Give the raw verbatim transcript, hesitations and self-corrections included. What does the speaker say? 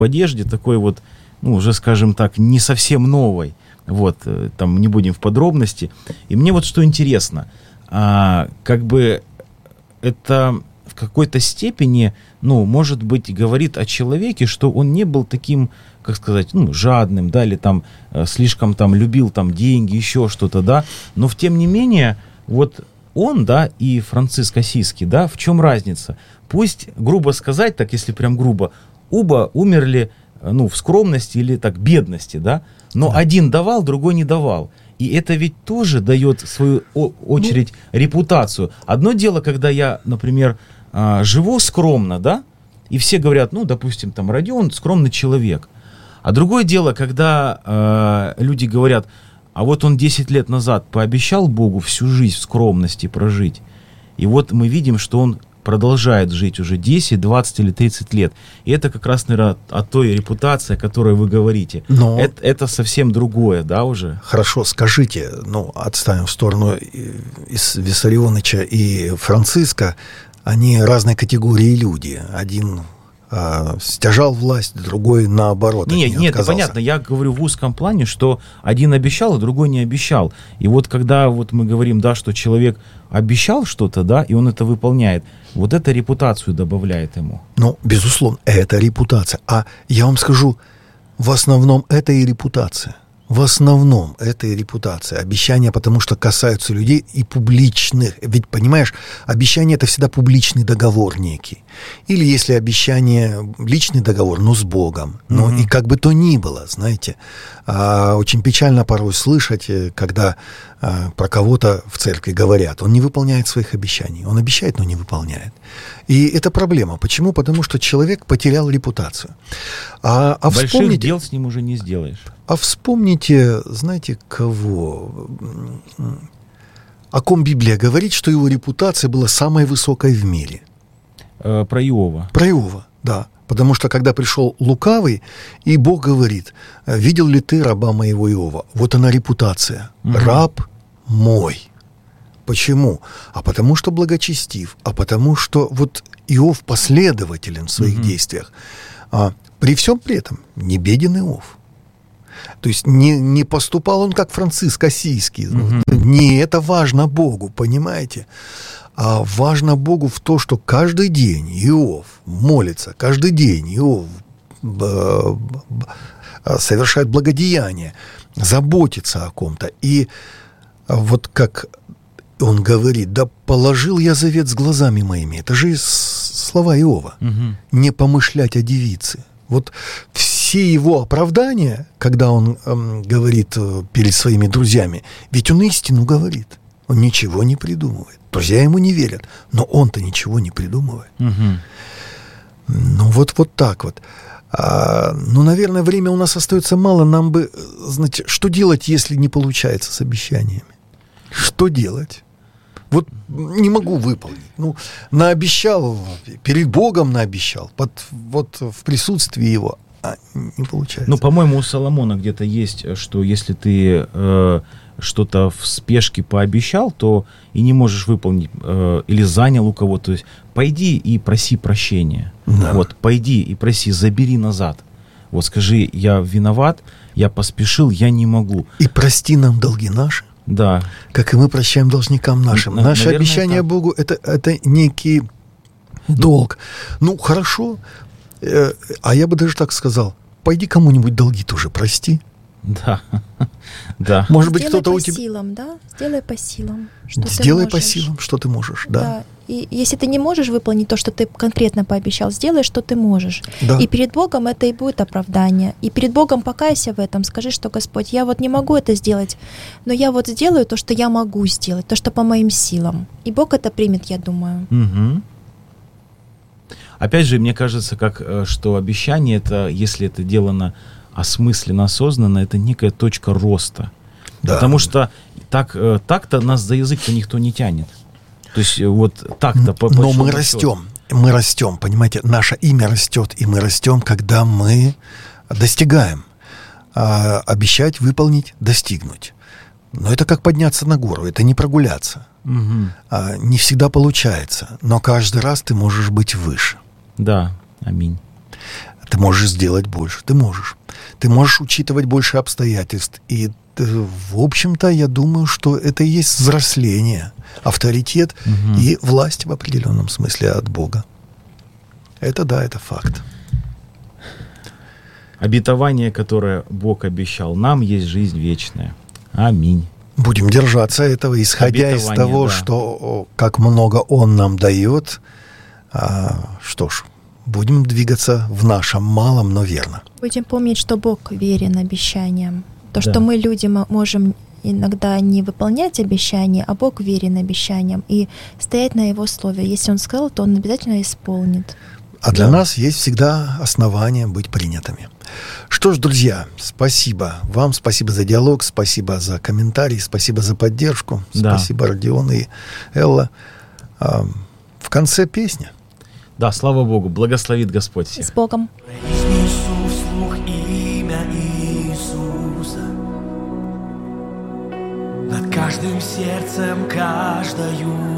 в одежде такой вот, ну, уже, скажем так, не совсем новой. Вот, там не будем в подробности. И мне вот что интересно, а, как бы это в какой-то степени, ну, может быть, говорит о человеке, что он не был таким, как сказать, ну, жадным, да, или там э, слишком там любил там деньги, еще что-то, да, но в тем не менее, вот он, да, и Франциск Ассизский, да, в чем разница? Пусть, грубо сказать, так, если прям грубо, оба умерли, ну, в скромности или так, бедности, да, но да. Один давал, другой не давал. И это ведь тоже дает, в свою очередь, ну, репутацию. Одно дело, когда я, например, живу скромно, да, и все говорят, ну, допустим, там, Родион скромный человек. А другое дело, когда э, люди говорят, а вот он десять лет назад пообещал Богу всю жизнь в скромности прожить. И вот мы видим, что он продолжает жить уже десять, двадцать или тридцать лет. И это как раз, наверное, о той репутации, о которой вы говорите. Но это, это совсем другое, да, уже? Хорошо, скажите, ну, отставим в сторону Виссарионовича и Франциска, они разной категории люди. Один э, стяжал власть, другой наоборот. Нет, нет, это понятно. Я говорю в узком плане, что один обещал, а другой не обещал. И вот когда вот мы говорим, да, что человек обещал что-то, да, и он это выполняет, вот это репутацию добавляет ему. Ну, безусловно, это репутация. А я вам скажу, в основном это и репутация. В основном это и репутация. Обещания, потому что касаются людей и публичных. Ведь, понимаешь, обещание — это всегда публичный договор некий. Или если обещание, личный договор, ну, с Богом. Ну, mm-hmm. и как бы то ни было, знаете. А, очень печально порой слышать, когда а, про кого-то в церкви говорят. Он не выполняет своих обещаний. Он обещает, но не выполняет. И это проблема. Почему? Потому что человек потерял репутацию. А, а Больших вспомните... дел с ним уже не сделаешь. А вспомните, знаете, кого? О ком Библия говорит, что его репутация была самой высокой в мире? Э, про Иова. Про Иова, да. Потому что когда пришел лукавый, и Бог говорит, видел ли ты раба моего Иова? Вот она репутация. Угу. Раб мой. Почему? А потому что благочестив. А потому что вот Иов последователен в своих угу. действиях. А при всем при этом не беден Иов. То есть не, не поступал он как Франциск Ассизский. Mm-hmm. Не это важно Богу, понимаете? А важно Богу в то, что каждый день Иов молится, каждый день Иов б- б- совершает благодеяние, заботится о ком-то. И вот как он говорит, да положил я завет с глазами моими. Это же слова Иова. Mm-hmm. Не помышлять о девице. Вот все его оправдания, когда он эм, говорит э, перед своими друзьями, ведь он истину говорит. Он ничего не придумывает. Друзья ему не верят, но он-то ничего не придумывает. Угу. Ну вот, вот так вот. А, ну, наверное, время у нас остается мало. Нам бы, знаете, что делать, если не получается с обещаниями? Что делать? Вот не могу выполнить. Ну, наобещал, перед Богом наобещал, под, вот в присутствии Его, а не получается. Ну, по-моему, у Соломона где-то есть, что если ты э, что-то в спешке пообещал, то и не можешь выполнить, э, или занял у кого-то, то есть пойди и проси прощения. Да. Вот, пойди и проси, забери назад. Вот скажи, я виноват, я поспешил, я не могу. И прости нам долги наши. Да. Как и мы прощаем должникам нашим. На, Наше наверное, обещание так. Богу это, это некий долг. Ну, хорошо. Э, а я бы даже так сказал: пойди кому-нибудь долги тоже прости. Да. Да. Может быть, Сделай кто-то по у тебя. силам, да? Сделай по силам. Что Сделай ты по можешь. силам, что ты можешь, да. Да. И если ты не можешь выполнить то, что ты конкретно пообещал, сделай, что ты можешь. Да. И перед Богом это и будет оправдание. И перед Богом покайся в этом, скажи, что Господь, я вот не могу это сделать, но я вот сделаю то, что я могу сделать, то, что по моим силам. И Бог это примет, я думаю. Угу. Опять же, мне кажется, как, что обещание, это, если это делано осмысленно, осознанно, это некая точка роста. Да. Потому что так, так-то нас за язык-то никто не тянет. То есть вот так-то по Но мы растем, мы растем, понимаете, наше имя растет, и мы растем, когда мы достигаем. А, обещать, выполнить, достигнуть. Но это как подняться на гору, это не прогуляться. Угу. А, не всегда получается, но каждый раз ты можешь быть выше. Да, аминь. Ты можешь сделать больше, ты можешь. Ты можешь учитывать больше обстоятельств. И, в общем-то, я думаю, что это и есть взросление, авторитет угу. и власть в определенном смысле от Бога. Это да, это факт. Обетование, которое Бог обещал нам, есть жизнь вечная. Аминь. Будем держаться этого, исходя из того, да. что как много Он нам дает. А, что ж, будем двигаться в нашем малом, но верно. Будем помнить, что Бог верен обещаниям. То, да. что мы, люди, можем иногда не выполнять обещания, а Бог верен обещаниям и стоять на Его слове. Если Он сказал, то Он обязательно исполнит. А для да. нас есть всегда основания быть принятыми. Что ж, друзья, спасибо вам, спасибо за диалог, спасибо за комментарии, спасибо за поддержку, да. спасибо Родион и Элла. А, в конце песня. Да, слава Богу, благословит Господь всех. С Богом. Произнесу вслух имя Иисуса над каждым сердцем, каждою